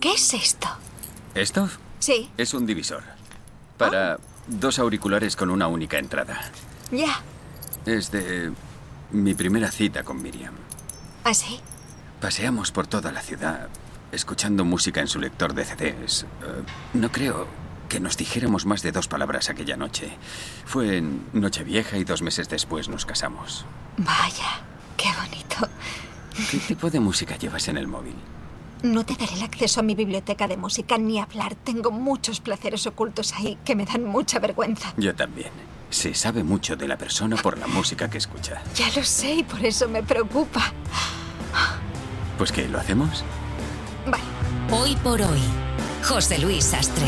¿Qué es esto? ¿Esto? Sí. Es un divisor. Para 2 auriculares con una única entrada. Ya. Es de mi primera cita con Miriam. ¿Ah, sí? Paseamos por toda la ciudad, escuchando música en su lector de CDs. No creo que nos dijéramos más de 2 palabras aquella noche. Fue en Nochevieja y 2 meses después nos casamos. Vaya, qué bonito. ¿Qué tipo de música llevas en el móvil? No te daré el acceso a mi biblioteca de música ni hablar. Tengo muchos placeres ocultos ahí que me dan mucha vergüenza. Yo también. Se sabe mucho de la persona por la música que escucha. Ya lo sé y por eso me preocupa. ¿Pues qué, lo hacemos? Vale. Hoy por hoy, José Luis Sastre.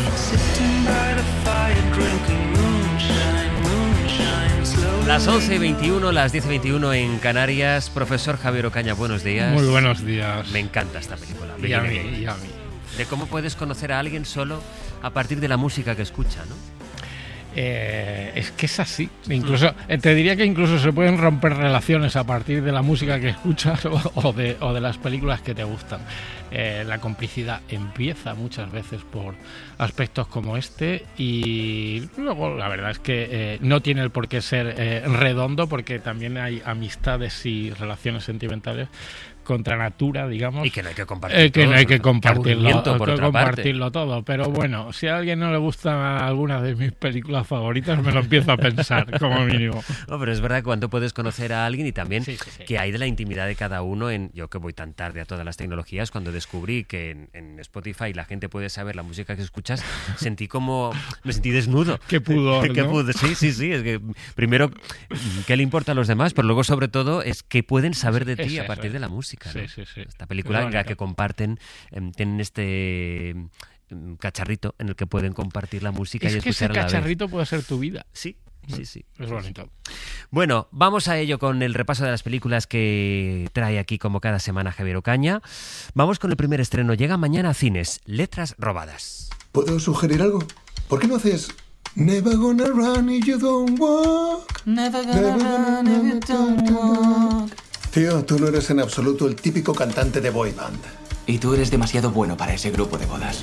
Las 11:21, las 10:21 en Canarias. Profesor Javier Ocaña, buenos días. Muy buenos días. Me encanta esta película. Y a mí. De cómo puedes conocer a alguien solo a partir de la música que escucha, ¿no? Es que es así. Incluso te diría que incluso se pueden romper relaciones a partir de la música que escuchas o de las películas que te gustan. La complicidad empieza muchas veces por aspectos como este y luego la verdad es que no tiene el por qué ser redondo, porque también hay amistades y relaciones sentimentales contra natura, digamos. Y que no hay que compartir que no hay que compartirlo, compartirlo todo. Pero bueno, si a alguien no le gustan algunas de mis películas favoritas, me lo empiezo a pensar, como mínimo. No, pero es verdad que cuando puedes conocer a alguien y también Sí. que hay de la intimidad de cada uno. Yo que voy tan tarde a todas las tecnologías, cuando descubrí que en Spotify la gente puede saber la música que escuchas, me sentí desnudo. Qué pudor, Qué ¿no? pudor. Sí, es que primero, ¿qué le importa a los demás? Pero luego, sobre todo, es que pueden saber de ti a partir de la música. ¿no? Sí. Esta película en la que comparten, tienen este cacharrito en el que pueden compartir la música y escuchar a la vez. Es que ese cacharrito puede ser tu vida. Sí. Es bonito. Bueno, vamos a ello con el repaso de las películas que trae aquí como cada semana Javier Ocaña. Vamos con el primer estreno. Llega mañana a cines, Letras robadas. ¿Puedo sugerir algo? ¿Por qué no haces Never gonna run if you don't walk? Never gonna run if you don't walk. Tío, tú no eres en absoluto el típico cantante de boy band. Y tú eres demasiado bueno para ese grupo de bodas.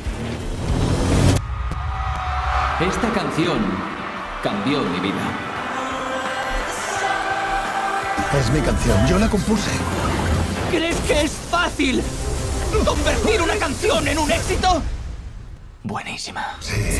Esta canción cambió mi vida. Es mi canción, yo la compuse. ¿Crees que es fácil convertir una canción en un éxito? Buenísima. Sí.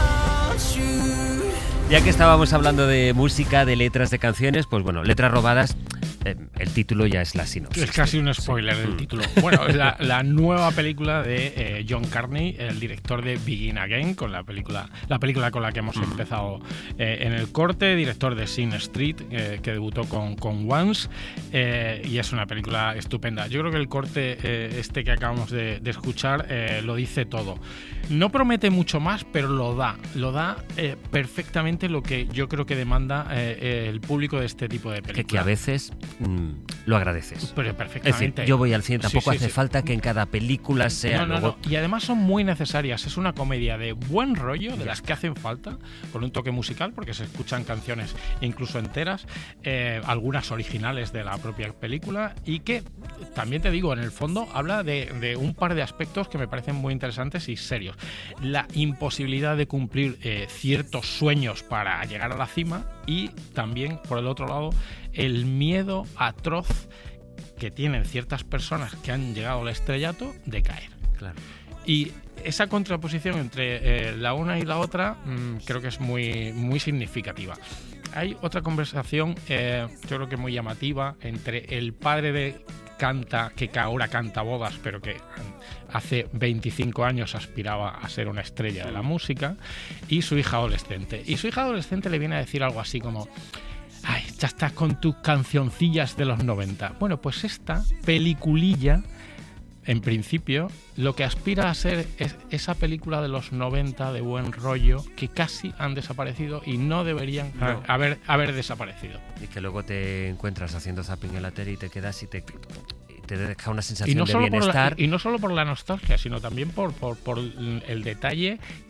Ya que estábamos hablando de música, de letras de canciones, pues bueno, Letras robadas, el título ya es la sinopsis. Es casi un spoiler del título. Bueno, es la nueva película de John Carney, el director de Begin Again, con la película con la que hemos empezado en el corte, director de Sin Street, que debutó con Once, y es una película estupenda. Yo creo que el corte que acabamos de escuchar lo dice todo. No promete mucho más, pero lo da perfectamente lo que yo creo que demanda el público de este tipo de películas. Que a veces lo agradeces. Pero perfectamente. Es decir, yo voy al cine, tampoco hace falta que en cada película sea... No. Y además son muy necesarias. Es una comedia de buen rollo, de las que hacen falta, con un toque musical, porque se escuchan canciones incluso enteras, algunas originales de la propia película, y que, también te digo, en el fondo habla de un par de aspectos que me parecen muy interesantes y serios. La imposibilidad de cumplir ciertos sueños para llegar a la cima, y también, por el otro lado, el miedo atroz que tienen ciertas personas que han llegado al estrellato de caer. Claro. Y esa contraposición entre la una y la otra creo que es muy, muy significativa. Hay otra conversación, yo creo que muy llamativa, entre el padre que ahora canta bodas, pero que hace 25 años aspiraba a ser una estrella de la música, y su hija adolescente. Y su hija adolescente le viene a decir algo así como: ay, ya estás con tus cancioncillas de los 90. Bueno, pues esta peliculilla, en principio, lo que aspira a ser es esa película de los 90 de buen rollo que casi han desaparecido y no deberían haber desaparecido. Y que luego te encuentras haciendo zapping en la tele y te quedas y te deja una sensación de bienestar. Y no solo por la nostalgia, sino también por el detalle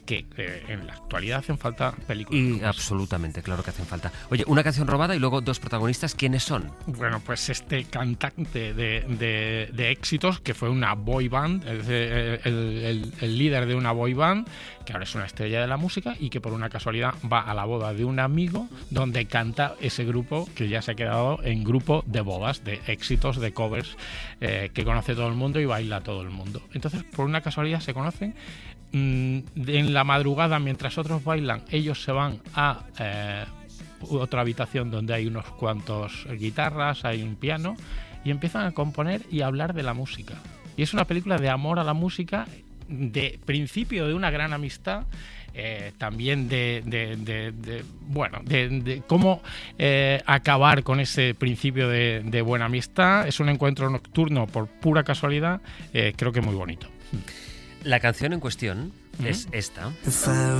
que en la actualidad hacen falta películas. Y absolutamente, claro que hacen falta. Oye, una canción robada y luego dos protagonistas, ¿quiénes son? Bueno, pues este cantante de éxitos, que fue una boy band, el líder de una boy band, que ahora es una estrella de la música y que por una casualidad va a la boda de un amigo donde canta ese grupo que ya se ha quedado en grupo de bodas, de éxitos, de covers, que conoce todo el mundo y baila todo el mundo. Entonces, por una casualidad se conocen. En la madrugada, mientras otros bailan, ellos se van a otra habitación donde hay unos cuantos guitarras, hay un piano, y empiezan a componer y a hablar de la música. Y es una película de amor a la música, de principio de una gran amistad, también de cómo acabar con ese principio de buena amistad. Es un encuentro nocturno por pura casualidad, creo que muy bonito. La canción en cuestión es esta.